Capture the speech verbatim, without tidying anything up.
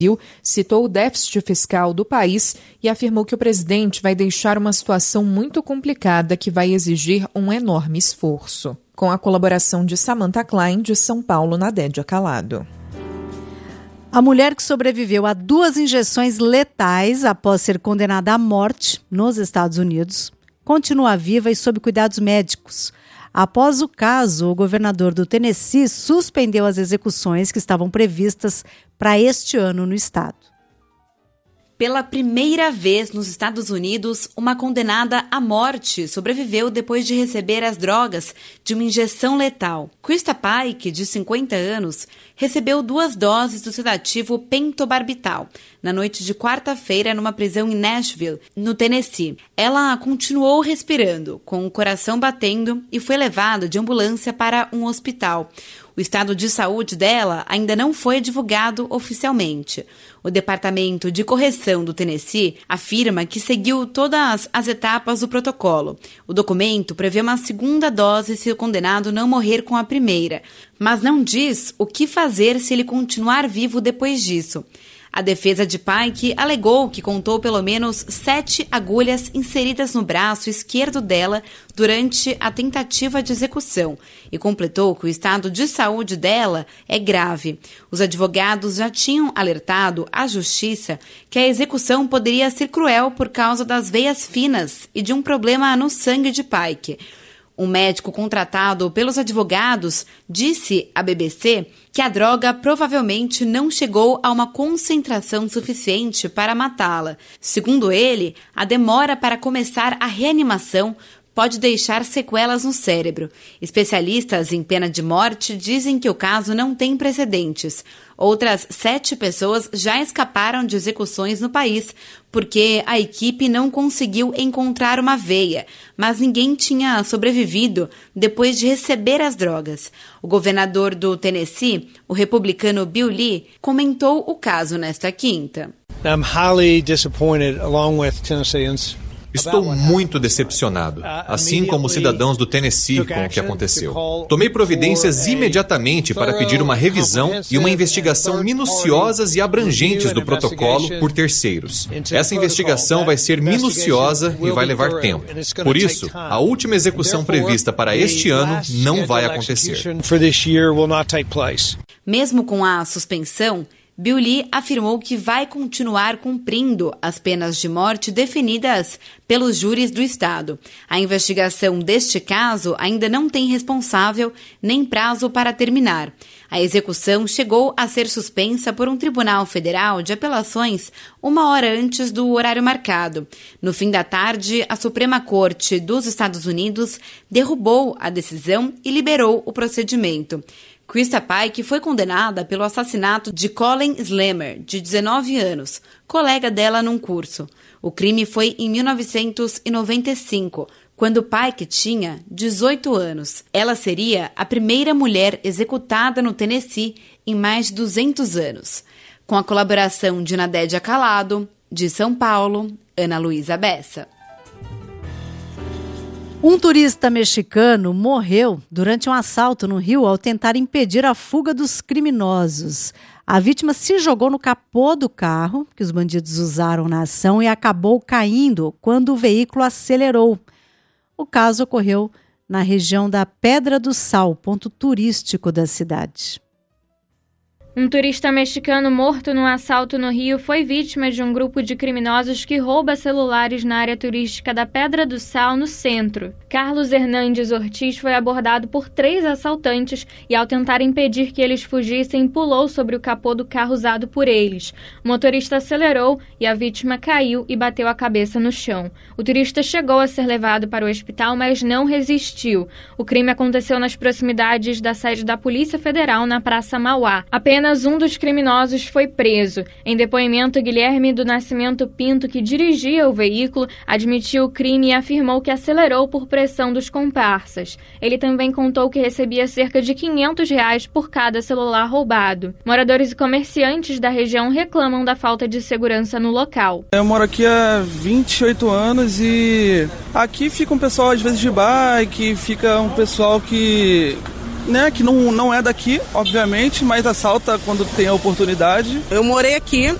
citou o déficit fiscal do país e afirmou que o presidente vai deixar uma situação muito complicada que vai exigir um enorme esforço. Com a colaboração de Samantha Klein, de São Paulo, Nadédia Calado. A mulher que sobreviveu a duas injeções letais após ser condenada à morte nos Estados Unidos continua viva e sob cuidados médicos. Após o caso, o governador do Tennessee suspendeu as execuções que estavam previstas para este ano no estado. Pela primeira vez nos Estados Unidos, uma condenada à morte sobreviveu depois de receber as drogas de uma injeção letal. Krista Pike, de cinquenta anos, recebeu duas doses do sedativo pentobarbital na noite de quarta-feira numa prisão em Nashville, no Tennessee. Ela continuou respirando, com o coração batendo, e foi levada de ambulância para um hospital. O estado de saúde dela ainda não foi divulgado oficialmente. O Departamento de Correção do Tennessee afirma que seguiu todas as etapas do protocolo. O documento prevê uma segunda dose se o condenado não morrer com a primeira, mas não diz o que fazer se ele continuar vivo depois disso. A defesa de Pike alegou que contou pelo menos sete agulhas inseridas no braço esquerdo dela durante a tentativa de execução e completou que o estado de saúde dela é grave. Os advogados já tinham alertado à justiça que a execução poderia ser cruel por causa das veias finas e de um problema no sangue de Pike. Um médico contratado pelos advogados disse à B B C que a droga provavelmente não chegou a uma concentração suficiente para matá-la. Segundo ele, a demora para começar a reanimação pode deixar sequelas no cérebro. Especialistas em pena de morte dizem que o caso não tem precedentes. Outras sete pessoas já escaparam de execuções no país porque a equipe não conseguiu encontrar uma veia, mas ninguém tinha sobrevivido depois de receber as drogas. O governador do Tennessee, o republicano Bill Lee, comentou o caso nesta quinta. I'm highly disappointed along with Tennesseans. Estou muito decepcionado, assim como os cidadãos do Tennessee com o que aconteceu. Tomei providências imediatamente para pedir uma revisão e uma investigação minuciosas e abrangentes do protocolo por terceiros. Essa investigação vai ser minuciosa e vai levar tempo. Por isso, a última execução prevista para este ano não vai acontecer. Mesmo com a suspensão, Bill Lee afirmou que vai continuar cumprindo as penas de morte definidas pelos júris do estado. A investigação deste caso ainda não tem responsável nem prazo para terminar. A execução chegou a ser suspensa por um tribunal federal de apelações uma hora antes do horário marcado. No fim da tarde, a Suprema Corte dos Estados Unidos derrubou a decisão e liberou o procedimento. Krista Pike foi condenada pelo assassinato de Colin Slammer, de dezenove anos, colega dela num curso. O crime foi em mil novecentos e noventa e cinco, quando Pike tinha dezoito anos. Ela seria a primeira mulher executada no Tennessee em mais de duzentos anos. Com a colaboração de Nadédia Calado, de São Paulo, Ana Luísa Bessa. Um turista mexicano morreu durante um assalto no Rio ao tentar impedir a fuga dos criminosos. A vítima se jogou no capô do carro que os bandidos usaram na ação e acabou caindo quando o veículo acelerou. O caso ocorreu na região da Pedra do Sal, ponto turístico da cidade. Um turista mexicano morto num assalto no Rio foi vítima de um grupo de criminosos que rouba celulares na área turística da Pedra do Sal, no centro. Carlos Hernandes Ortiz foi abordado por três assaltantes e, ao tentar impedir que eles fugissem, pulou sobre o capô do carro usado por eles. O motorista acelerou e a vítima caiu e bateu a cabeça no chão. O turista chegou a ser levado para o hospital, mas não resistiu. O crime aconteceu nas proximidades da sede da Polícia Federal, na Praça Mauá. Apenas Apenas um dos criminosos foi preso. Em depoimento, Guilherme do Nascimento Pinto, que dirigia o veículo, admitiu o crime e afirmou que acelerou por pressão dos comparsas. Ele também contou que recebia cerca de quinhentos reais por cada celular roubado. Moradores e comerciantes da região reclamam da falta de segurança no local. Eu moro aqui há vinte e oito anos e aqui fica um pessoal às vezes de bike, fica um pessoal que né, que não, não é daqui, obviamente, mas assalta quando tem a oportunidade. Eu morei aqui